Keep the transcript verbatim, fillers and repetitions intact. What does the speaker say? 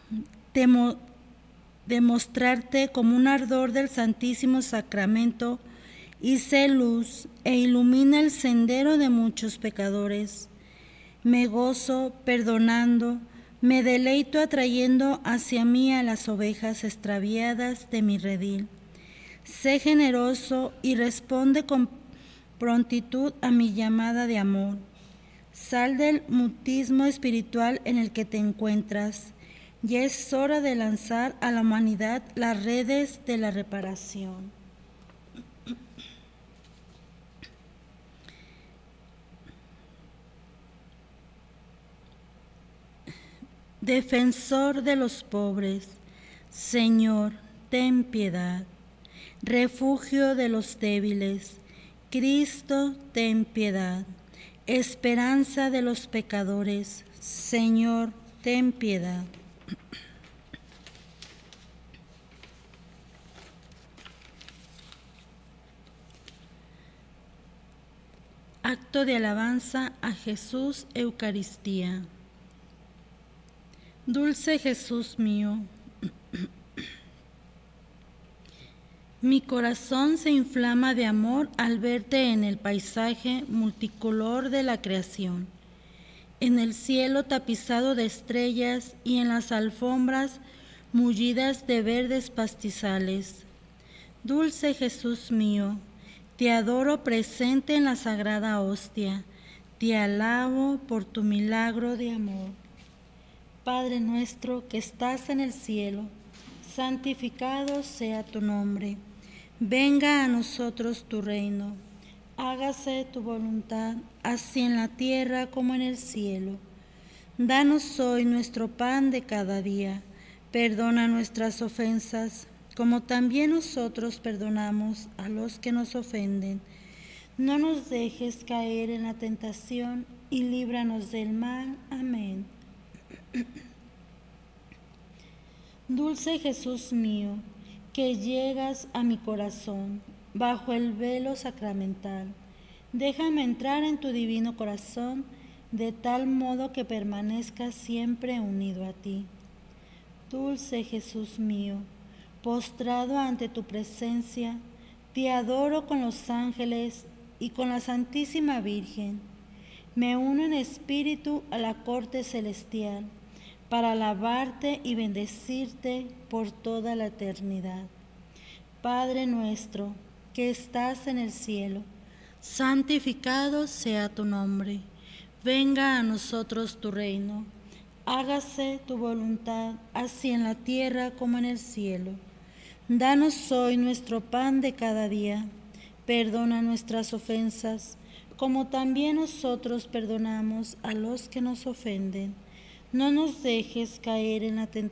demo, demostrarte como un ardor del Santísimo Sacramento y sé luz e ilumina el sendero de muchos pecadores. Me gozo perdonando, me deleito atrayendo hacia mí a las ovejas extraviadas de mi redil. Sé generoso y responde con prontitud a mi llamada de amor. Sal del mutismo espiritual en el que te encuentras. Ya es hora de lanzar a la humanidad las redes de la reparación. Defensor de los pobres, Señor, ten piedad. Refugio de los débiles, Cristo, ten piedad. Esperanza de los pecadores, Señor, ten piedad. Acto de alabanza a Jesús, Eucaristía. Dulce Jesús mío, mi corazón se inflama de amor al verte en el paisaje multicolor de la creación, en el cielo tapizado de estrellas y en las alfombras mullidas de verdes pastizales. Dulce Jesús mío, te adoro presente en la sagrada hostia, te alabo por tu milagro de amor. Padre nuestro que estás en el cielo, santificado sea tu nombre. Venga a nosotros tu reino. Hágase tu voluntad, así en la tierra como en el cielo. Danos hoy nuestro pan de cada día. Perdona nuestras ofensas, como también nosotros perdonamos a los que nos ofenden. No nos dejes caer en la tentación y líbranos del mal. Amén. Dulce Jesús mío, que llegas a mi corazón bajo el velo sacramental, déjame entrar en tu divino corazón de tal modo que permanezca siempre unido a ti. Dulce Jesús mío, postrado ante tu presencia, te adoro con los ángeles y con la Santísima Virgen. Me uno en espíritu a la corte celestial, para alabarte y bendecirte por toda la eternidad. Padre nuestro, que estás en el cielo, santificado sea tu nombre. Venga a nosotros tu reino. Hágase tu voluntad, así en la tierra como en el cielo. Danos hoy nuestro pan de cada día. Perdona nuestras ofensas, como también nosotros perdonamos a los que nos ofenden. No nos dejes caer en la tentación